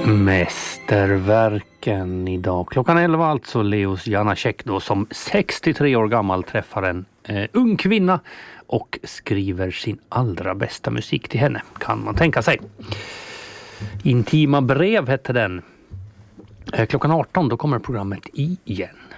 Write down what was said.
Mästerverken idag. Klockan 11 alltså Leos Janáček då som 63 år gammal träffar en ung kvinna och skriver sin allra bästa musik till henne, kan man tänka sig. Intima brev hette den. Klockan 18 då kommer programmet igen.